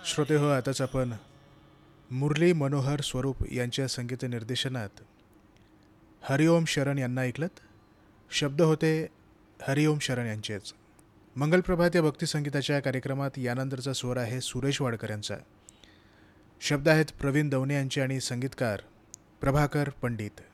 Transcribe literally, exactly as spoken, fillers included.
श्रोते हो, आताच आपण मुरली मनोहर स्वरूप यांच्या संगीत निर्देशनात हरिओम शरण यांना ऐकलत. शब्द होते हरिओम शरण यांचेच. मंगलप्रभात या भक्तिसंगीताच्या कार्यक्रमात यानंतरचा स्वर आहे सुरेश वाडकर यांचा. शब्द आहेत प्रवीण दवणे यांचे आणि संगीतकार प्रभाकर पंडित.